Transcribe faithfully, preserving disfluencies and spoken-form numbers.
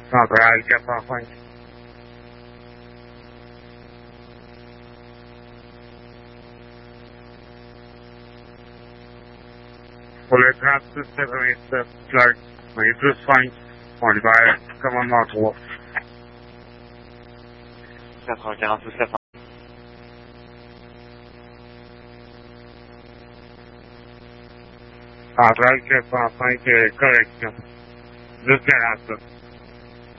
Central quatre cent cinq. Pour le trente-six quatre-vingt-sept, Clark, on est plus cinq, on libère commandement trois. quatre cent quarante-six sept cents. Central quatre cent cinq, euh, correction. dix quarante-sept.